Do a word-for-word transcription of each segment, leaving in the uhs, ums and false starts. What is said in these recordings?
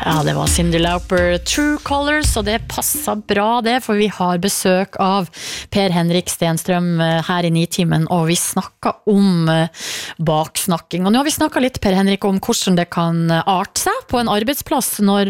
Ja, det var Cyndi Lauper, True Colors, og det passet bra det, for vi har besøk av Per Henrik Stenstrøm her i Nitimen, og vi snakket om baksnakking. Og nå har vi snakket litt, Per Henrik, om hvordan det kan arte seg på en arbeidsplass når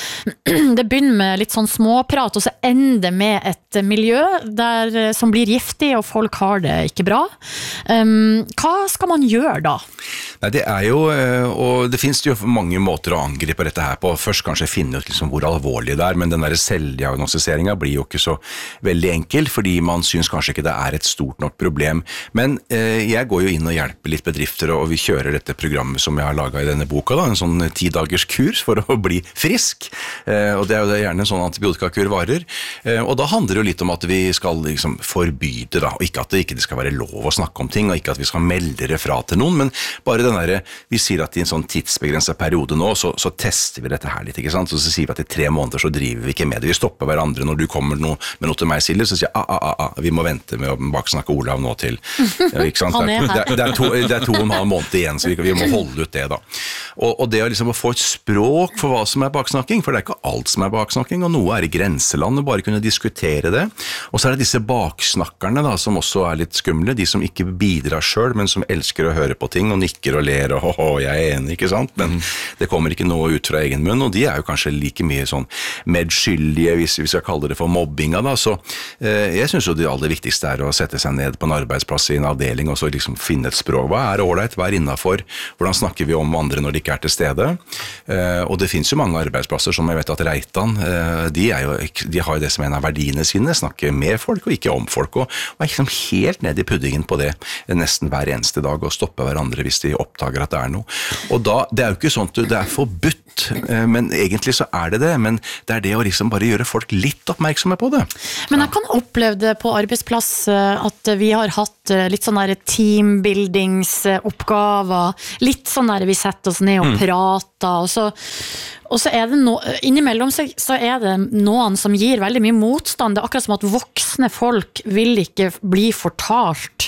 det begynner med litt sånn småprat, og så ender det med et miljø der, som blir giftig, og folk har det ikke bra. Um, hva skal man gjøre da? Nei, det er jo, og det finnes jo mange måter å angripe dette her på. Først kanskje finne ut liksom hvor alvorlig det er, men den der selvdiagnostiseringen blir jo ikke så veldig enkel, fordi man synes kanskje ikke det er et stort nok problem. Men eh, jeg går jo inn og hjelper litt bedrifter, og vi kjører dette programmet som jeg har laget i denne boka, da, en sånn ti dagers kurs for å bli frisk. Eh, og det er jo gjerne en sånn antibiotikakur varer. Eh, og da handler det jo litt om at vi skal liksom forby det, da, og ikke at det ikke skal være lov å snakke om ting, og ikke at vi skal melde det fra til noen, men bare den der, vi sier at i en sånn tidsbegrenset periode nå, så, så tester vi dette her litt, ikke sant? Så, så sier vi at i tre måneder så driver vi ikke med det, vi stopper hverandre når du kommer noe, med noe til meg, Silje, så sier jeg, ah, ah, ah, vi må vente med å baksnakke Olav nå til, ikke sant? Det er, det, er, det, er to, det er to og en halv måned igjen, så vi, vi må holde ut det da. Og, og det er liksom å få et språk for hva som er baksnakking, for det er ikke alt som er baksnakking, og noe er i grenselandet, bare kunne diskutere det. Og så er det disse baksnakkerne da, som også er litt skumle, de som ikke bidrar selv, men som elsker å høre på ting, og nikker og ler, og ho, jeg er enig, ikke sant? Men det kommer ikke noe ut fra egen munn, og de er jo kanskje like mye sånn medskyldige, hvis vi skal kalle det for mobbinga da, så eh, jeg synes jo det aller viktigste er å sette seg ned på en arbeidsplass i en avdeling, og så liksom finne et språk. Hva er ordentlig? Hva er innenfor? Hvordan snakker vi om andre når de ikke er til stede? Eh, og det finnes jo mange arbeidsplasser, som jeg vet at Reitan, eh, de, er jo, de har jo det som en av verdiene sine, snakke med folk og ikke om folk, og, og er liksom helt ned i puddingen på det nesten hver eneste dag, og stoppe hverandre hvis de oppdager at det er noe. Og da, det er jo ikke sånn at det er forbudt, men egentlig så er det det, men det er det å liksom bare gjøre folk litt oppmerksomme på det. Men jeg kan oppleve det på arbeidsplass at vi har hatt litt sånn der teambuildingsoppgaver, litt sånn der vi setter oss ned og mm. prater, og så, og så er det no, innimellom så, så er det noen som gir veldig mye motstand. Det er akkurat som at voksne folk vil ikke bli fortalt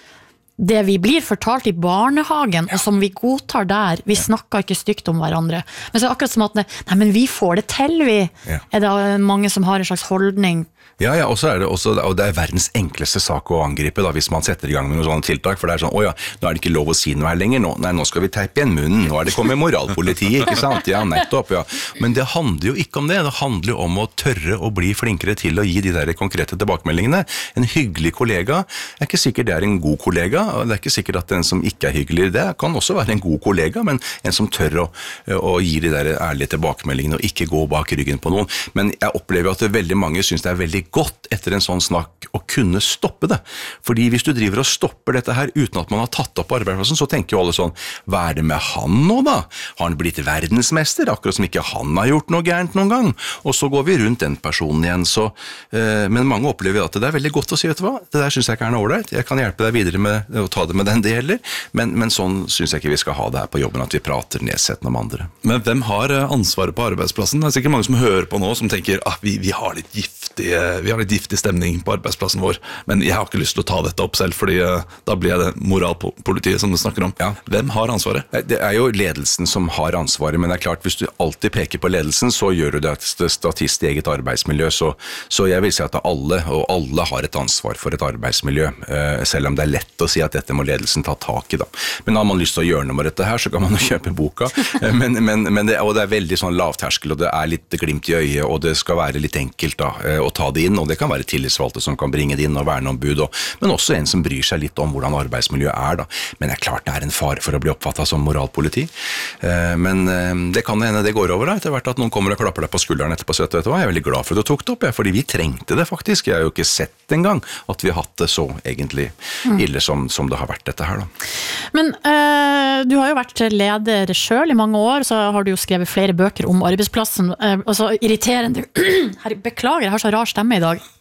det vi blir fortalt i barnehagen, og som vi godtar der, vi snakker ikke stygt om hverandre. Men så er det akkurat som at, nei, men vi får det til, vi. Ja. Er det mange som har en slags holdning? Ja, ja, og så er det også, og det er verdens enkleste sak å angripe da, hvis man setter i gang med noen sånne tiltak, for det er sånn, åja, nå er det ikke lov å si noe her lenger, nå, nei, nå skal vi teipe igjen munnen, nå er det kommet moralpolitiet, ikke sant? Ja, nettopp, ja. Men det handler jo ikke om det, det handler jo om å tørre å bli flinkere til å gi de der konkrete tilbakemeldingene. En hyggelig kollega, er ikke sikkert det er en god kollega, og det er ikke sikkert at den som ikke er hyggelig, det kan også være en god kollega, men en som tør å, å gi de der ærlige tilbakemeldingene og ikke gå bak ryggen på noen. Men jeg opplever at det veldig mange synes det er veldig godt etter en sånn snakk å kunne stoppe det. Fordi hvis du driver og stopper dette her uten at man har tatt opp på arbeidsplassen, så tenker jo alle sånn, hva er det med han nå da? Har han blitt verdensmester, akkurat som ikke han har gjort noe gærent noen gang? Og så går vi rundt den personen igjen, så, eh, men mange opplever at det er veldig godt å si, vet du hva? Det der synes jeg ikke er noe ordentlig. Jeg kan hjelpe deg videre med å ta det med den det gjelder, men, men sånn synes jeg ikke vi skal ha det her på jobben, at vi prater nedsettende om andre. Men hvem har ansvaret på arbeidsplassen? Det er sikkert mange som hører på nå, som tenker, ah, vi, vi har litt giftig, vi har litt giftig stemning på arbeidsplassen vår, men jeg har ikke lyst til å ta dette opp selv, fordi uh, da blir jeg det moralpolitiet som du snakker om. Ja. Hvem har ansvaret? Det er jo ledelsen som har ansvaret, men det er klart, hvis du alltid peker på ledelsen, så gjør du det statist i eget arbeidsmiljø, så, så jeg vil si at alle, og alle har et ansvar for et arbeidsmiljø, uh, selv om det er lett å si at dette må ledelsen ta tak i da. Men har man lyst til å gjøre noe med dette her, så kan man jo kjøpe boka, men, men, men det, og det er veldig sånn lavterskel, og det er litt glimt i øyet, og det skal være litt enkelt da, å ta det inn, og det kan være tillitsvalgte som kan bringe det inn og verneombud, og, men også en som bryr seg litt om hvordan arbeidsmiljøet er da. Men det er klart det er en fare for å bli oppfattet som moralpoliti. Eh, men eh, det kan hende det går over da, etter hvert at noen kommer og klapper deg på skulderen etterpå, så vet du hva, jeg er veldig glad for at du tok det opp, ja, fordi vi trengte det faktisk. Jeg har jo ikke sett engang at vi har hatt det så egentlig ille som, som det har vært dette her da. Men eh, du har jo vært leder selv i mange år, så har du jo skrevet flere bøker om arbeidsplassen, eh, og så irriterende, beklager, jeg har så rar stemme i dag.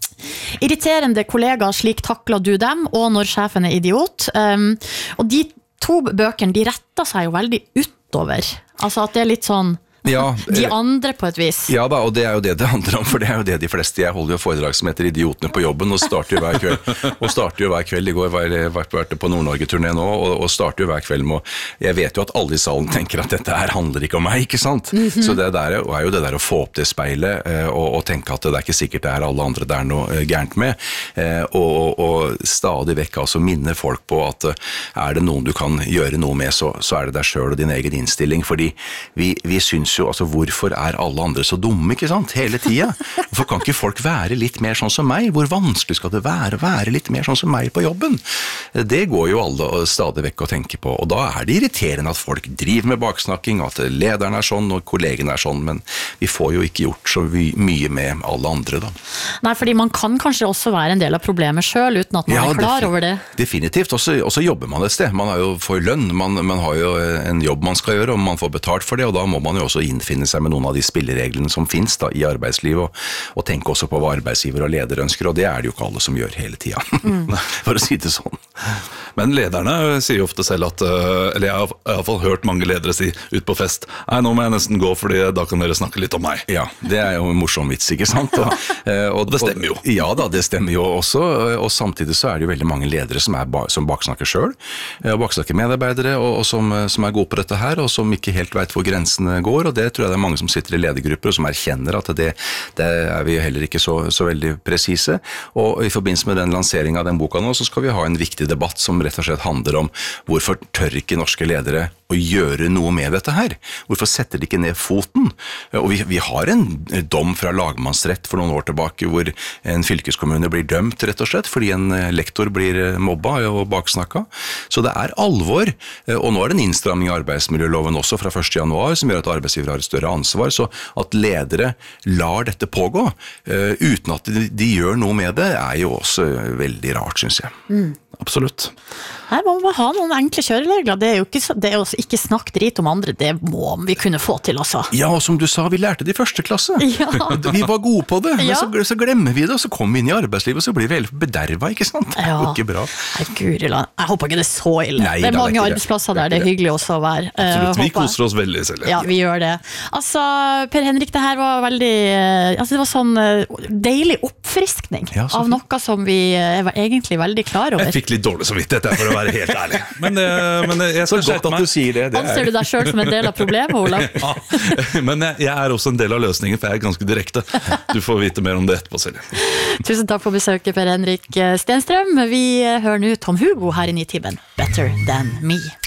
Irriterende kollegaer, slik takler du dem, og når sjefen er idiot. Um, og de to bøkene, de retter seg jo veldig utover. Altså at det er litt sånn, Ja, De eh, andre på et vis. Ja da, og det er jo det det handler om, for det er jo det de fleste. Jeg holder jo foredrag som heter Idiotene på jobben, og starter jo hver kveld. Og starter jo hver kveld, I går var jeg vært på Nord-Norge-turné nå, og, og starter jo hver kveld med å, jeg vet jo at alle I salen tenker at dette her handler ikke om meg, ikke sant? Mm-hmm. Så det der er jo det der å få opp det speilet, og, og tenke at det er ikke sikkert det er alle andre det er noe gærent med, og, og, og stadig vekk altså minne folk på at er det noen du kan gjøre noe med, så, så er det deg selv og din egen innstilling, fordi vi, vi synes jo, altså hvorfor er alle andre så dumme, ikke sant, hele tiden? Hvorfor kan ikke folk være litt mer sånn som meg? Hvor vanskelig skal det være å være litt mer sånn som meg på jobben? Det går jo alle stadig vekk å tenke på, og da er det irriterende at folk driver med baksnakking, at lederen er sånn, og kollegene er sånn, men vi får jo ikke gjort så mye med alle andre da. Nei, fordi man kan kanskje også være en del av problemet selv, uten at man ja, er klar defin- over det. Definitivt, og så jobber man et sted. Man har jo får lønn, man, man har jo en jobb man skal gjøre, og man får betalt for det, og da må man jo også innfinne seg med noen av de spillereglene som finnes da, I arbeidslivet, og, og tenke også på hva arbeidsgiver og leder ønsker, og det er det jo ikke alle som gjør hele tiden, mm. for å si det sånn. Men lederne sier jo ofte selv at, eller jeg har I hvert fall hørt mange ledere si ut på fest, nei, nå må jeg nesten gå, fordi da kan dere snakke litt om meg. Ja, det er jo en morsom vits, ikke sant? Og, og det stemmer jo. Og, ja da, det stemmer jo også, og samtidig så er det jo veldig mange ledere som, er, som baksnakker selv, og baksnakker medarbeidere, og, og som, som er gode på dette her, og som ikke helt vet hvor grensene går, og det tror jeg det er mange som sitter I ledergrupper, og som erkjenner at det, det er vi heller ikke så, så veldig presise, og I forbindelse med den lanseringen av den boka nå, så skal vi ha en viktig debatt som rett og slett handler om hvorfor tør ikke norske ledere å gjøre noe med dette her? Hvorfor setter de ikke ned foten? Og vi, vi har en dom fra lagmannsrett for noen år tilbake hvor en fylkeskommune blir dømt rett og slett fordi en lektor blir mobba og baksnakka. Så det er alvor, og nå er det en innstramming I arbeidsmiljøloven også fra første januar som gjør at arbeidsgiver har et større ansvar, så at ledere lar dette pågå uten at de, de gjør noe med det er jo også veldig rart, synes jeg. Mm. Absolutt. Her må man ha noen enkle kjøreregler. Det er jo ikke, det er jo ikke snakk drit om andre, det må vi kunne få til også. Ja, og som du sa, vi lærte det I første klasse. Ja. Vi var gode på det, men ja. så, så glemmer vi det, og så kommer vi inn I arbeidslivet, og så blir vi helt bederva, ikke sant? Det er jo ikke bra. Nei, Guriland, jeg håper ikke det er så ille. Nei, det er mange det er arbeidsplasser der, det er hyggelig også å være. Absolutt, vi koser oss veldig selv. Ja, vi gjør det. Altså, Per Henrik, det her var veldig, altså det var sånn deilig oppfriskning ja, av noe som vi var egentlig veldig klar over. Jeg fikk litt dårlig samvittighet for å være helt ærlig. Men, men jeg skal så godt at du sier det. det Anser du deg selv som en del av problemet, Olav? Ja, men jeg, jeg er også en del av løsningen, for jeg er ganske direkte. Du får vite mer om det etterpå, Silje. Tusen takk for besøket, Per Henrik Stenstrøm. Vi hører nå Tom Hugo her I Nitimen. Better Than Me.